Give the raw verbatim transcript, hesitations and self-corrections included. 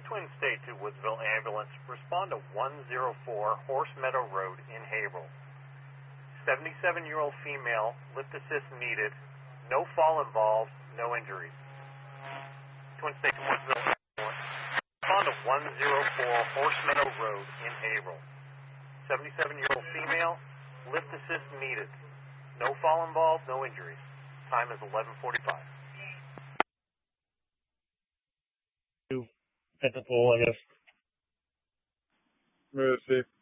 Twin State to Woodsville Ambulance. Respond to one oh four Horse Meadow Road in Haverhill. seventy-seven-year-old female, lift assist needed. No fall involved, no injuries. Twin State to Woodsville Ambulance. Respond to one oh four Horse Meadow Road in Haverhill. seventy-seven-year-old female, lift assist needed. No fall involved, no injuries. Time is eleven forty-five. At the pool, I guess. Move, see.